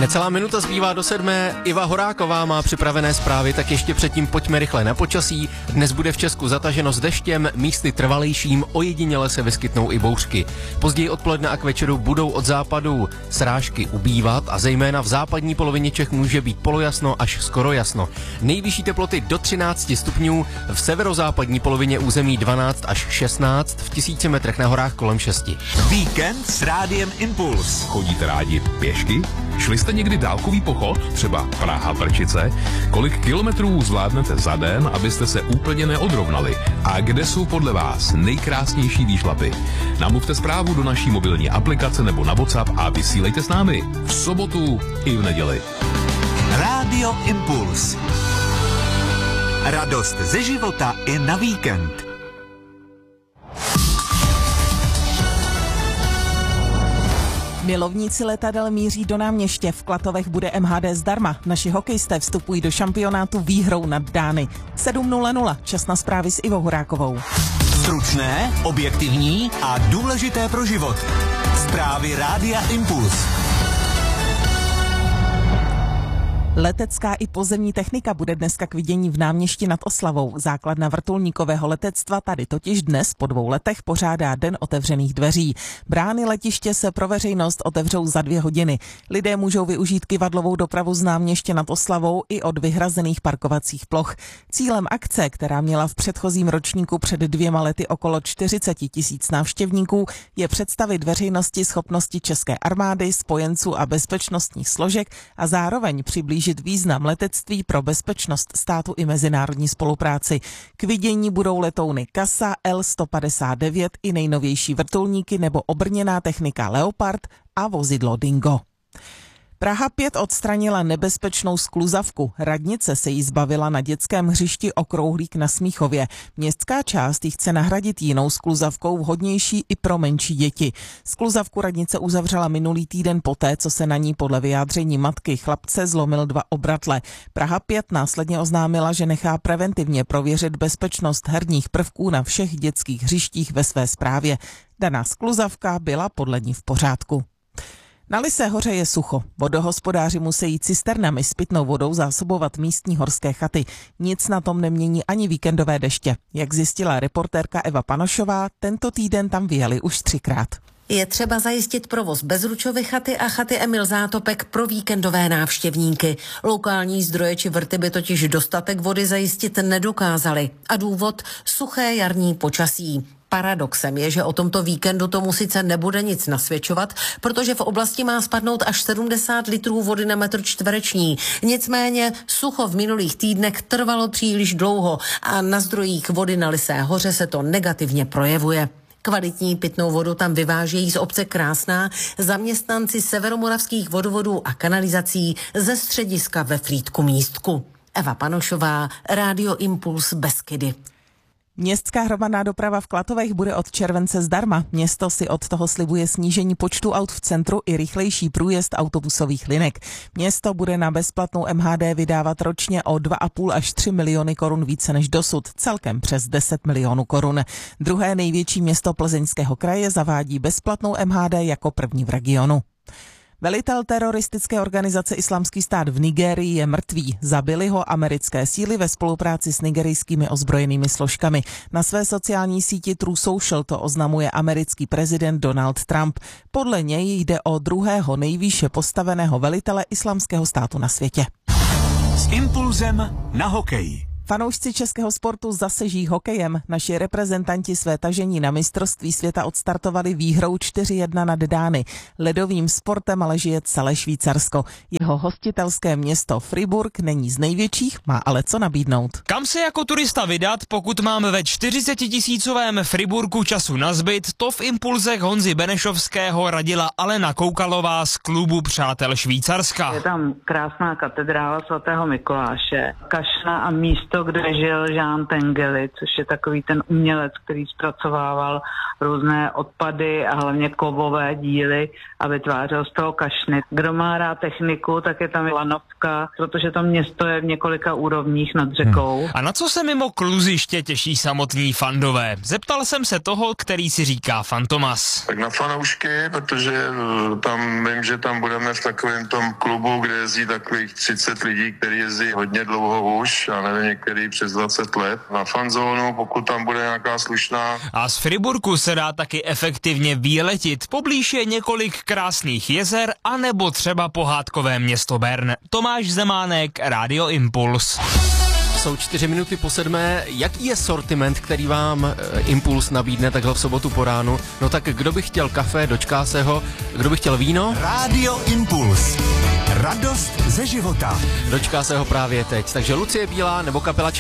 Necelá minuta zbývá do 7. Iva Horáková má připravené zprávy, tak ještě předtím pojďme rychle na počasí. Dnes bude v Česku zataženo s deštěm, místy trvalejším, ojediněle se vyskytnou i bouřky. Později odpoledne a k večeru budou od západu srážky ubývat a zejména v západní polovině Čech může být polojasno až skoro jasno. Nejvyšší teploty do 13 stupňů, v severozápadní polovině území 12 až 16, v 1000 metrech na horách kolem 6. Víkend s Rádiem Impuls. Chodíte rádi pěšky? Šli jste někdy dálkový pochod? Třeba Praha-Prčice? Kolik kilometrů zvládnete za den, abyste se úplně neodrovnali? A kde jsou podle vás nejkrásnější výšlapy? Namluvte zprávu do naší mobilní aplikace nebo na WhatsApp a vysílejte s námi. V sobotu i v neděli. Rádio Impuls. Radost ze života i na víkend. Milovníci letadel míří do Náměště. V Klatovech bude MHD zdarma. Naši hokejisté vstupují do šampionátu výhrou nad Dány. 7:00. Čas na zprávy s Ivou Horákovou. Stručné, objektivní a důležité pro život. Zprávy Rádia Impuls. Letecká i pozemní technika bude dneska k vidění v Náměšti nad Oslavou. Základna vrtulníkového letectva tady totiž dnes po 2 letech pořádá Den otevřených dveří. Brány letiště se pro veřejnost otevřou za 2 hodiny. Lidé můžou využít kyvadlovou dopravu z Náměště nad Oslavou i od vyhrazených parkovacích ploch. Cílem akce, která měla v předchozím ročníku před 2 lety okolo 40 000 návštěvníků, je představit veřejnosti schopnosti české armády, spojenců a bezpečnostních složek a zároveň přiblížit význam letectví pro bezpečnost státu i mezinárodní spolupráci. K vidění budou letouny Casa, L-159 i nejnovější vrtulníky nebo obrněná technika Leopard a vozidlo Dingo. Praha 5 odstranila nebezpečnou skluzavku. Radnice se jí zbavila na dětském hřišti Okrouhlík na Smíchově. Městská část ji chce nahradit jinou skluzavkou vhodnější i pro menší děti. Skluzavku radnice uzavřela minulý týden poté, co se na ní podle vyjádření matky chlapce zlomil 2 obratle. Praha 5 následně oznámila, že nechá preventivně prověřit bezpečnost herních prvků na všech dětských hřištích ve své správě. Daná skluzavka byla podle ní v pořádku. Na Lysé hoře je sucho. Vodohospodáři musí cisternami s pitnou vodou zásobovat místní horské chaty. Nic na tom nemění ani víkendové deště. Jak zjistila reportérka Eva Panošová, tento týden tam vyjeli už 3krát. Je třeba zajistit provoz Bezručovy chaty a chaty Emil Zátopek pro víkendové návštěvníky. Lokální zdroje či vrty by totiž dostatek vody zajistit nedokázaly. A důvod – suché jarní počasí. Paradoxem je, že o tomto víkendu tomu sice nebude nic nasvědčovat, protože v oblasti má spadnout až 70 litrů vody na metr čtvereční. Nicméně sucho v minulých týdnech trvalo příliš dlouho a na zdrojích vody na Lysé hoře se to negativně projevuje. Kvalitní pitnou vodu tam vyvážejí z obce Krásná zaměstnanci severomoravských vodovodů a kanalizací ze střediska ve Frýdku Místku. Eva Panošová, Rádio Impuls Beskydy. Městská hromadná doprava v Klatovech bude od července zdarma. Město si od toho slibuje snížení počtu aut v centru i rychlejší průjezd autobusových linek. Město bude na bezplatnou MHD vydávat ročně o 2,5 až 3 miliony korun více než dosud, celkem přes 10 milionů korun. Druhé největší město Plzeňského kraje zavádí bezplatnou MHD jako první v regionu. Velitel teroristické organizace Islámský stát v Nigérii je mrtvý. Zabili ho americké síly ve spolupráci s nigerijskými ozbrojenými složkami. Na své sociální síti True Social to oznamuje americký prezident Donald Trump. Podle něj jde o druhého nejvýše postaveného velitele Islámského státu na světě. S impulzem na hokej. Fanoušci českého sportu zase žijí hokejem. Naši reprezentanti své tažení na mistrovství světa odstartovali výhrou 4:1 nad Dány. Ledovým sportem ale žije celé Švýcarsko. Jeho hostitelské město Fribourg není z největších, má ale co nabídnout. Kam se jako turista vydat, pokud máme ve 40 000 Friburgu času nazbyt, to v impulzech Honzy Benešovského radila Alena Koukalová z klubu Přátel Švýcarska. Je tam krásná katedrála svatého Mikuláše, kašna a místo místo, kde žil Jean Tinguely, což je takový ten umělec, který zpracovával různé odpady a hlavně kovové díly a vytvářel z toho kašny. Kdo má rád techniku, tak je tam lanovka, protože to město je v několika úrovních nad řekou. A na co se mimo kluziště těší samotní fandové? Zeptal jsem se toho, který si říká Fantomas. Tak na fanoušky, protože tam vím, že tam budeme v takovém tom klubu, kde jezdí takových 30 lidí, kteří jezdí hodně dlouho už, a nevím, některý přes 20 let. Na fanzónu, pokud tam bude nějaká slušná. A z Friburku se dá taky efektivně výletit. Poblíž je několik krásných jezer, anebo třeba pohádkové město Bern. Tomáš Zemánek, Radio Impuls. Jsou 4 minuty po 7. Jaký je sortiment, který vám Impuls nabídne takhle v sobotu po ránu? No tak kdo by chtěl kafe, dočká se ho. Kdo by chtěl víno? Radio Impuls. Radost ze života. Dočká se ho právě teď. Takže Lucie Bílá nebo kapela